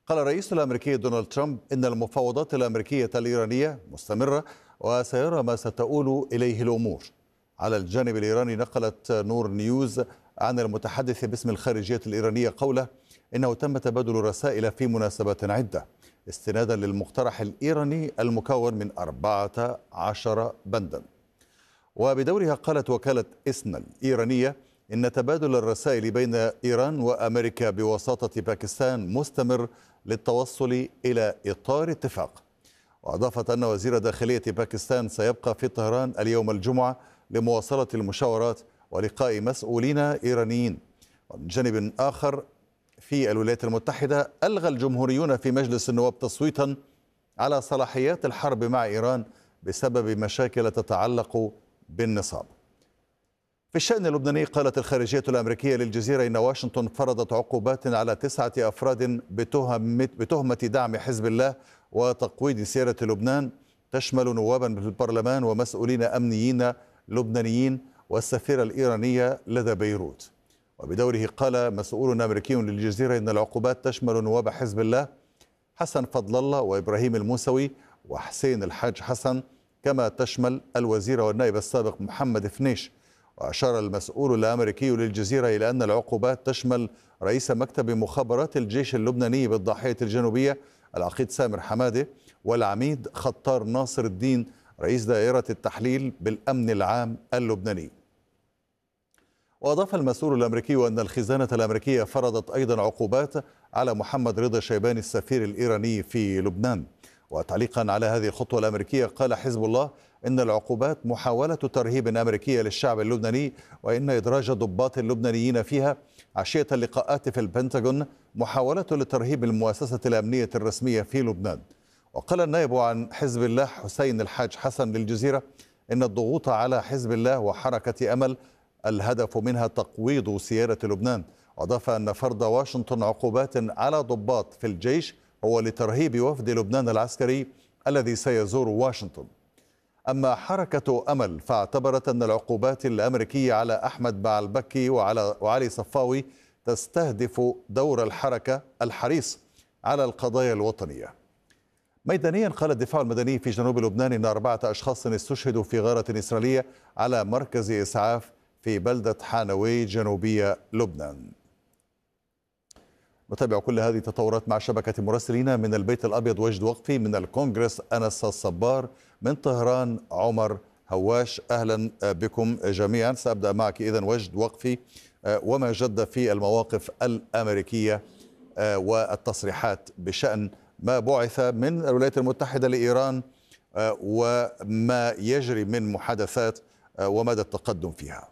قال الرئيس الأمريكي دونالد ترامب إن المفاوضات الأمريكية الإيرانية مستمرة وسيرى ما ستؤول إليه الأمور. على الجانب الإيراني نقلت نور نيوز عن المتحدث باسم الخارجية الإيرانية قوله إنه تم تبادل رسائل في مناسبات عدة استنادا للمقترح الإيراني المكون من 14 بندا. وبدورها قالت وكالة إسنا الإيرانية إن تبادل الرسائل بين إيران وأمريكا بوساطة باكستان مستمر للتوصل إلى إطار اتفاق. وأضافت أن وزير داخلية باكستان سيبقى في طهران اليوم الجمعة لمواصلة المشاورات ولقاء مسؤولين إيرانيين. ومن جانب آخر في الولايات المتحدة ألغى الجمهوريون في مجلس النواب تصويتا على صلاحيات الحرب مع إيران بسبب مشاكل تتعلق بالنصاب. في الشأن اللبناني قالت الخارجية الأمريكية للجزيرة إن واشنطن فرضت عقوبات على 9 أفراد بتهمة دعم حزب الله وتقويض سيادة لبنان، تشمل نوابا في البرلمان ومسؤولين أمنيين لبنانيين والسفيرة الإيرانية لدى بيروت. وبدوره قال مسؤول أمريكي للجزيرة إن العقوبات تشمل نواب حزب الله حسن فضل الله وإبراهيم الموسوي وحسين الحاج حسن، كما تشمل الوزير والنائب السابق محمد فنيش. وأشار المسؤول الأمريكي للجزيرة إلى أن العقوبات تشمل رئيس مكتب مخابرات الجيش اللبناني بالضاحية الجنوبية العقيد سامر حمادة والعميد خطار ناصر الدين رئيس دائرة التحليل بالأمن العام اللبناني. وأضاف المسؤول الأمريكي أن الخزانة الأمريكية فرضت أيضا عقوبات على محمد رضا شيباني السفير الإيراني في لبنان. وتعليقا على هذه الخطوة الأمريكية قال حزب الله إن العقوبات محاولة ترهيب أمريكية للشعب اللبناني، وإن إدراج ضباط اللبنانيين فيها عشية اللقاءات في البنتاغون محاولة لترهيب المؤسسة الأمنية الرسمية في لبنان. وقال النائب عن حزب الله حسين الحاج حسن للجزيرة إن الضغوط على حزب الله وحركة أمل الهدف منها تقويض سيادة لبنان. وأضاف أن فرض واشنطن عقوبات على ضباط في الجيش هو لترهيب وفد لبنان العسكري الذي سيزور واشنطن. أما حركة أمل فاعتبرت أن العقوبات الأمريكية على أحمد بعلبكي وعلي صفاوي تستهدف دور الحركة الحريص على القضايا الوطنية. ميدانيا قال الدفاع المدني في جنوب لبنان إن 4 أشخاص استشهدوا في غارة إسرائيلية على مركز إسعاف في بلدة حانوي جنوبية لبنان. نتابع كل هذه التطورات مع شبكة مراسلين من البيت الأبيض وجد وقفي، من الكونغرس أنس الصبار، من طهران عمر هواش. أهلا بكم جميعا. سأبدأ معك إذن وجد وقفي، وما جد في المواقف الأمريكية والتصريحات بشأن ما بعث من الولايات المتحدة لإيران وما يجري من محادثات ومدى التقدم فيها.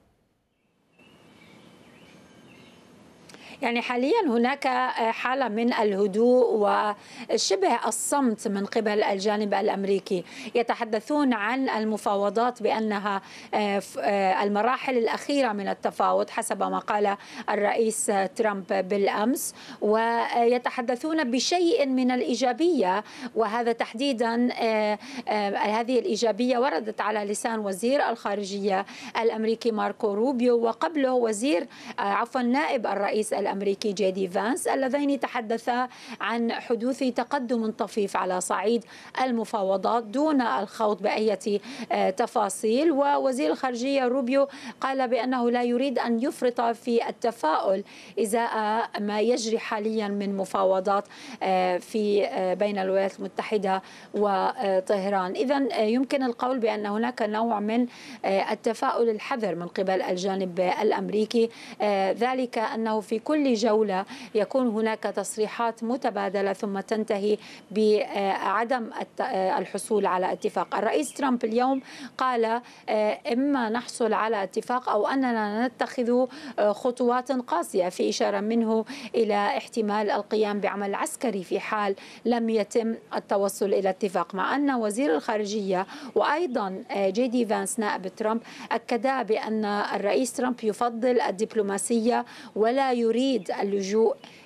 يعني حاليا هناك حالة من الهدوء وشبه الصمت من قبل الجانب الأمريكي. يتحدثون عن المفاوضات بأنها المراحل الأخيرة من التفاوض حسب ما قال الرئيس ترامب بالأمس، ويتحدثون بشيء من الإيجابية، وهذا تحديدا هذه الإيجابية وردت على لسان وزير الخارجية الأمريكي ماركو روبيو، وقبله نائب الرئيس الأمريكي جي دي فانس، اللذين تحدثا عن حدوث تقدم طفيف على صعيد المفاوضات دون الخوض بأي تفاصيل. ووزير الخارجية روبيو قال بأنه لا يريد أن يفرط في التفاؤل إزاء ما يجري حاليا من مفاوضات في بين الولايات المتحدة وطهران. إذن يمكن القول بأن هناك نوع من التفاؤل الحذر من قبل الجانب الأمريكي، ذلك أنه في كل جولة يكون هناك تصريحات متبادلة ثم تنتهي بعدم الحصول على اتفاق. الرئيس ترامب اليوم قال إما نحصل على اتفاق أو أننا نتخذ خطوات قاسية، في إشارة منه إلى احتمال القيام بعمل عسكري في حال لم يتم التوصل إلى اتفاق، مع أن وزير الخارجية وأيضا جي دي فانس نائب ترامب أكدا بأن الرئيس ترامب يفضل الدبلوماسية ولا يريد اللجوء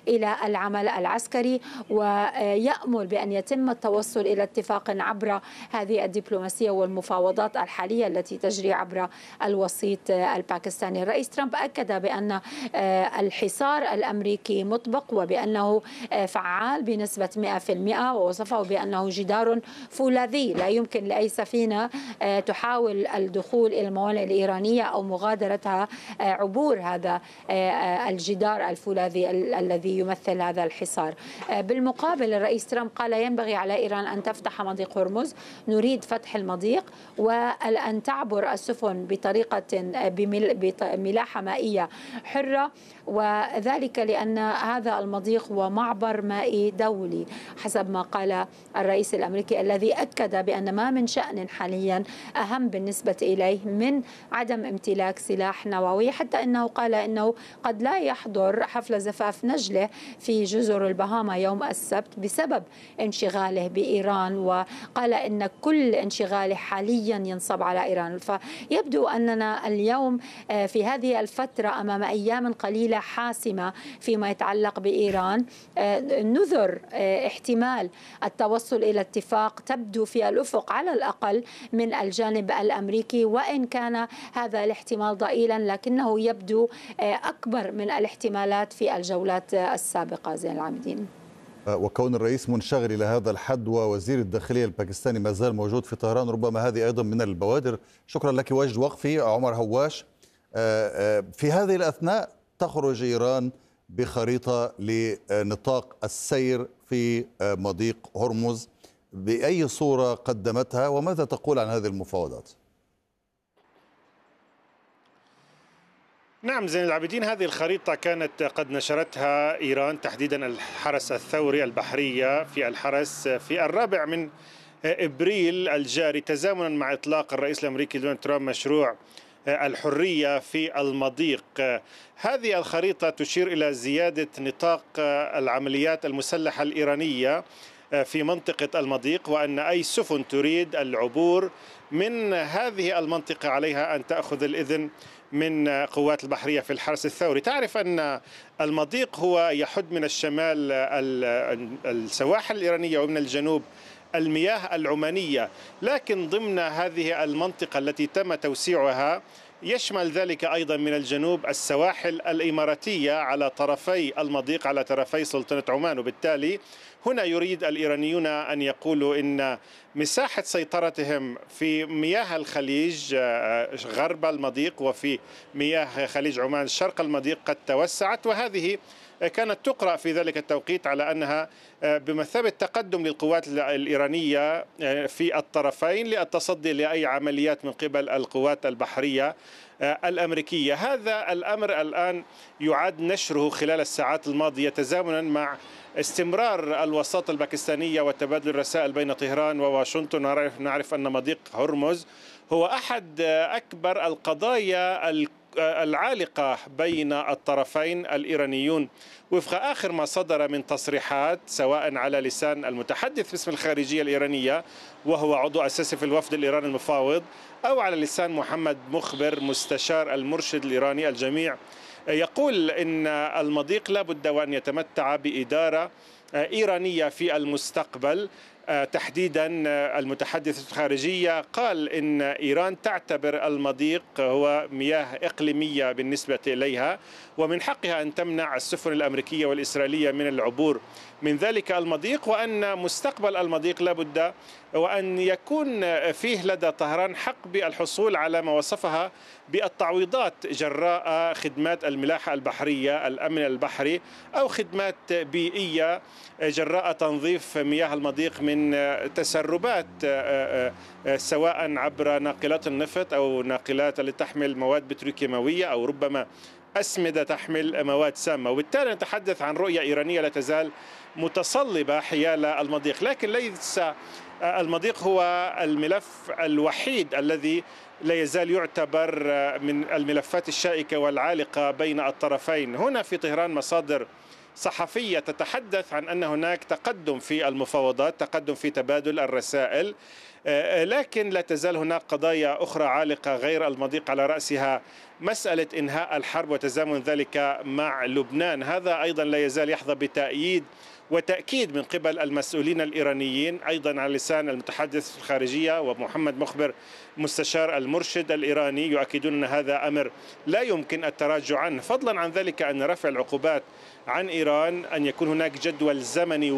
إلى العمل العسكري، ويأمل بأن يتم التوصل إلى اتفاق عبر هذه الدبلوماسية والمفاوضات الحالية التي تجري عبر الوسيط الباكستاني. الرئيس ترامب أكد بأن الحصار الأمريكي مطبق وبأنه فعال بنسبة 100%، ووصفه بأنه جدار فولاذي لا يمكن لأي سفينة تحاول الدخول إلى الموانئ الإيرانية أو مغادرتها عبور هذا الجدار الفولاذي الذي يمثل هذا الحصار. بالمقابل الرئيس ترامب قال ينبغي على إيران أن تفتح مضيق هرمز، نريد فتح المضيق وأن تعبر السفن بطريقة بملاحة مائية حرة، وذلك لأن هذا المضيق هو معبر مائي دولي حسب ما قال الرئيس الأمريكي، الذي أكد بأن ما من شأن حاليا أهم بالنسبة إليه من عدم امتلاك سلاح نووي، حتى أنه قال أنه قد لا يحضر حفل زفاف نجله في جزر البهاما يوم السبت بسبب انشغاله بإيران، وقال أن كل انشغاله حاليا ينصب على إيران. فيبدو أننا اليوم في هذه الفترة أمام أيام قليلة حاسمة فيما يتعلق بإيران. نذر احتمال التوصل إلى اتفاق تبدو في الأفق على الأقل من الجانب الأمريكي، وإن كان هذا الاحتمال ضئيلا لكنه يبدو أكبر من الاحتمالات في الجولات السابقة. زين العابدين. وكون الرئيس منشغل إلى هذا الحد ووزير الداخلية الباكستاني ما زال موجود في طهران، ربما هذه أيضا من البوادر. شكرا لك وجد وقفي. عمر هواش، في هذه الأثناء تخرج إيران بخريطة لنطاق السير في مضيق هرمز، بأي صورة قدمتها وماذا تقول عن هذه المفاوضات؟ نعم زين العابدين، هذه الخريطة كانت قد نشرتها إيران، تحديدا الحرس الثوري البحرية في الحرس في 4 إبريل الجاري، تزامنا مع إطلاق الرئيس الأمريكي دونالد ترامب مشروع الحرية في المضيق. هذه الخريطة تشير إلى زيادة نطاق العمليات المسلحة الإيرانية في منطقة المضيق، وأن أي سفن تريد العبور من هذه المنطقة عليها أن تأخذ الإذن من قوات البحرية في الحرس الثوري. تعرف أن المضيق هو يحد من الشمال السواحل الإيرانية ومن الجنوب المياه العمانية، لكن ضمن هذه المنطقة التي تم توسيعها يشمل ذلك أيضا من الجنوب السواحل الإماراتية على طرفي المضيق، على طرفي سلطنة عمان. وبالتالي هنا يريد الإيرانيون أن يقولوا إن مساحة سيطرتهم في مياه الخليج غرب المضيق وفي مياه خليج عمان شرق المضيق قد توسعت، وهذه كانت تقرأ في ذلك التوقيت على أنها بمثابة تقدم للقوات الإيرانية في الطرفين للتصدي لأي عمليات من قبل القوات البحرية الأمريكية. هذا الأمر الآن يعاد نشره خلال الساعات الماضية تزامنا مع استمرار الوساطة الباكستانية وتبادل الرسائل بين طهران وواشنطن. نعرف أن مضيق هرمز هو أحد أكبر القضايا العالقة بين الطرفين الإيرانيون وفق آخر ما صدر من تصريحات، سواء على لسان المتحدث باسم الخارجية الإيرانية وهو عضو أساسي في الوفد الإيراني المفاوض، أو على لسان محمد مخبر مستشار المرشد الإيراني. الجميع يقول إن المضيق لا بد وأن يتمتع بإدارة إيرانية في المستقبل. تحديدا المتحدث الخارجية قال إن إيران تعتبر المضيق هو مياه إقليمية بالنسبة إليها، ومن حقها أن تمنع السفن الأمريكية والإسرائيلية من العبور من ذلك المضيق، وأن مستقبل المضيق لابد وأن يكون فيه لدى طهران حق بالحصول على ما وصفها بالتعويضات جراء خدمات الملاحة البحرية، الأمن البحري، أو خدمات بيئية جراء تنظيف مياه المضيق من تسربات سواء عبر ناقلات النفط أو ناقلات التي تحمل مواد بتروكيماوية أو ربما أسمدة تحمل مواد سامة. وبالتالي نتحدث عن رؤية إيرانية لا تزال متصلبة حيال المضيق، لكن ليس المضيق هو الملف الوحيد الذي لا يزال يعتبر من الملفات الشائكة والعالقة بين الطرفين. هنا في طهران مصادر صحفية تتحدث عن أن هناك تقدم في المفاوضات، تقدم في تبادل الرسائل، لكن لا تزال هناك قضايا أخرى عالقة غير المضيق على رأسها مسألة إنهاء الحرب وتزامن ذلك مع لبنان. هذا أيضا لا يزال يحظى بتأييد وتأكيد من قبل المسؤولين الإيرانيين، أيضا على لسان المتحدث في الخارجية ومحمد مخبر مستشار المرشد الإيراني يؤكدون أن هذا أمر لا يمكن التراجع عنه، فضلا عن ذلك أن رفع العقوبات عن إيران أن يكون هناك جدول زمني